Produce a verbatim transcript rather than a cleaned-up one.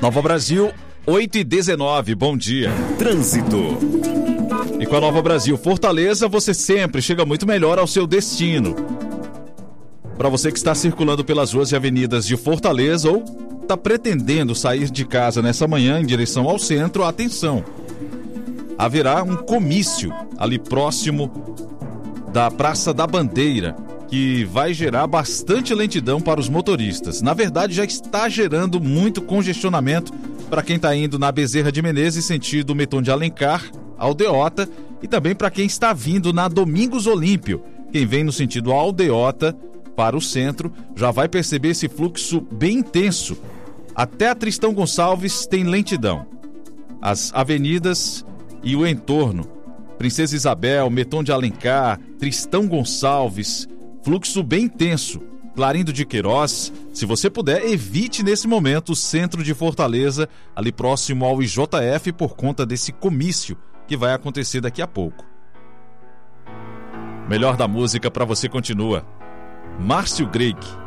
Nova Brasil, oito e dezenove, bom dia. Trânsito. E com a Nova Brasil Fortaleza, você sempre chega muito melhor ao seu destino. Para você que está circulando pelas ruas e avenidas de Fortaleza ou está pretendendo sair de casa nessa manhã em direção ao centro, atenção. Haverá um comício ali próximo da Praça da Bandeira, que vai gerar bastante lentidão para os motoristas. Na verdade, já está gerando muito congestionamento para quem está indo na Bezerra de Menezes, sentido Meton de Alencar, Aldeota, e também para quem está vindo na Domingos Olímpio. Quem vem no sentido Aldeota para o centro já vai perceber esse fluxo bem intenso. Até a Tristão Gonçalves tem lentidão. As avenidas e o entorno, Princesa Isabel, Meton de Alencar, Tristão Gonçalves, fluxo bem intenso. Clarindo de Queiroz, se você puder, evite nesse momento o centro de Fortaleza, ali próximo ao I J F, por conta desse comício que vai acontecer daqui a pouco. Melhor da música para você continua. Márcio Greig.